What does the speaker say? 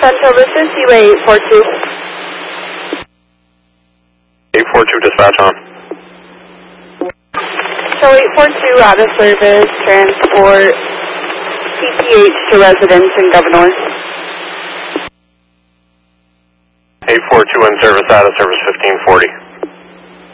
Central, this is UA 842. 842 dispatch on. So 842 out of service, transport PTH to residents in Governor. 842 in service, out of service 1540.